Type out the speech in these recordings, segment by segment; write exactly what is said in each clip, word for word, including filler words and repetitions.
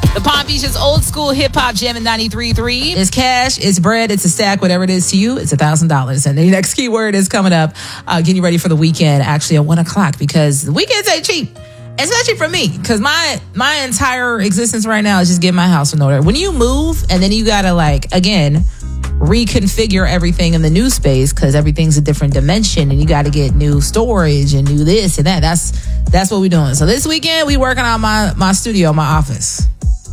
The Palm Beach is old school hip hop jam in ninety-three point three. It's cash, it's bread, it's a stack, whatever it is to you, it's one thousand dollars. And the next keyword is coming up, uh, getting you ready for the weekend, actually at one o'clock, because the weekends ain't cheap. Especially for me, because my my entire existence right now is just getting my house in order. When you move and then you got to, like, again, reconfigure everything in the new space because everything's a different dimension and you got to get new storage and new this and that. That's that's what we're doing. So this weekend, we working on my, my studio, my office.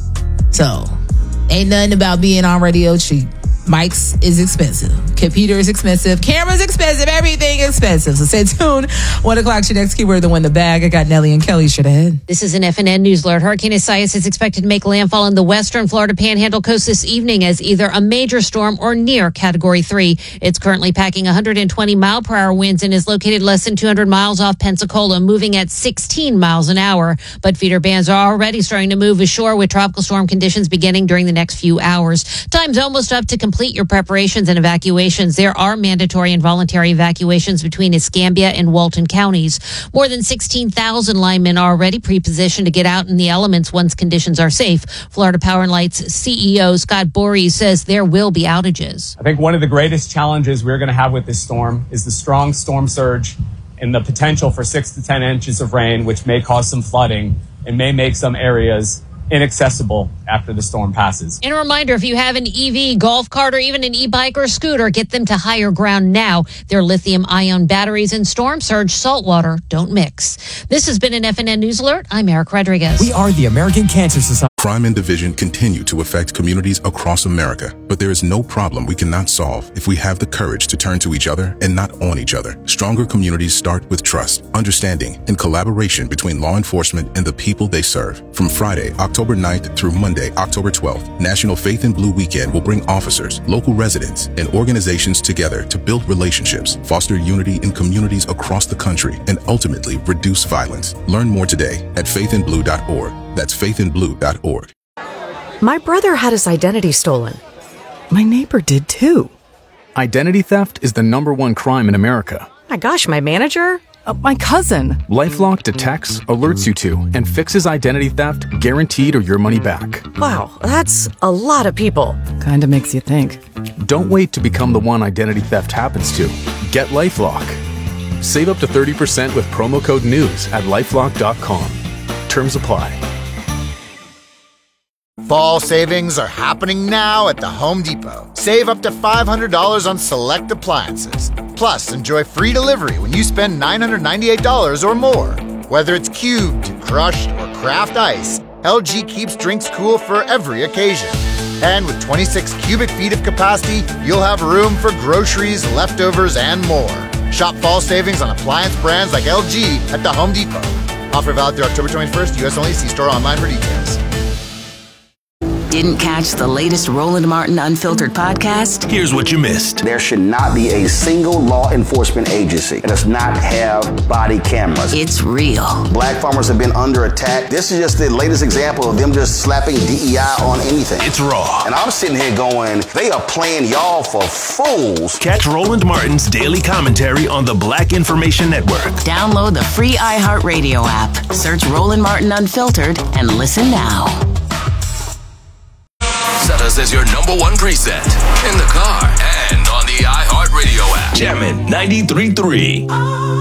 So ain't nothing about being on radio cheap. Mics is expensive. Computer is expensive. Camera's expensive. Everything expensive. So stay tuned. One o'clock's your next keyword to win the bag. I got Nelly and Kelly straight ahead. This is an F N N News Alert. Hurricane Isaias is expected to make landfall in the western Florida Panhandle coast this evening as either a major storm or near Category three. It's currently packing one hundred twenty mile per hour winds and is located less than two hundred miles off Pensacola, moving at sixteen miles an hour. But feeder bands are already starting to move ashore with tropical storm conditions beginning during the next few hours. Time's almost up to complete your preparations and evacuations. There are mandatory and voluntary evacuations between Escambia and Walton counties. More than sixteen thousand linemen are already pre-positioned to get out in the elements once conditions are safe. Florida Power and Light's C E O Scott Borey says there will be outages. I think one of the greatest challenges we're going to have with this storm is the strong storm surge and the potential for six to ten inches of rain, which may cause some flooding and may make some areas inaccessible after the storm passes. And a reminder, if you have an E V, golf cart, or even an e-bike or scooter, get them to higher ground now. Their lithium-ion batteries and storm surge saltwater don't mix. This has been an F N N News Alert. I'm Eric Rodriguez. We are the American Cancer Society. Crime and division continue to affect communities across America, but there is no problem we cannot solve if we have the courage to turn to each other and not on each other. Stronger communities start with trust, understanding, and collaboration between law enforcement and the people they serve. From Friday, October ninth through Monday, October twelfth, National Faith in Blue Weekend will bring officers, local residents, and organizations together to build relationships, foster unity in communities across the country, and ultimately reduce violence. Learn more today at faith in blue dot org. That's faith in blue dot org. My brother had his identity stolen. My neighbor did too. Identity theft is the number one crime in America. My gosh, my manager? Uh, my cousin. LifeLock detects, alerts you to, and fixes identity theft guaranteed or your money back. Wow, that's a lot of people. Kinda makes you think. Don't wait to become the one identity theft happens to. Get LifeLock. Save up to thirty percent with promo code NEWS at lifelock dot com. Terms apply. Fall savings are happening now at the Home Depot. Save up to five hundred dollars on select appliances. Plus, enjoy free delivery when you spend nine hundred ninety-eight dollars or more. Whether it's cubed, crushed, or craft ice, L G keeps drinks cool for every occasion. And with twenty-six cubic feet of capacity, you'll have room for groceries, leftovers, and more. Shop fall savings on appliance brands like L G at the Home Depot. Offer valid through October twenty-first, U S only. See store online for details. Didn't catch the latest Roland Martin Unfiltered podcast? Here's what you missed. There should not be a single law enforcement agency that does not have body cameras. It's real. Black farmers have been under attack. This is just the latest example of them just slapping D E I on anything. It's raw. And I'm sitting here going, they are playing y'all for fools. Catch Roland Martin's daily commentary on the Black Information Network. Download the free iHeartRadio app. Search Roland Martin Unfiltered and listen now. Set us as your number one preset in the car and on the iHeartRadio app. Jammin' ninety-three point three.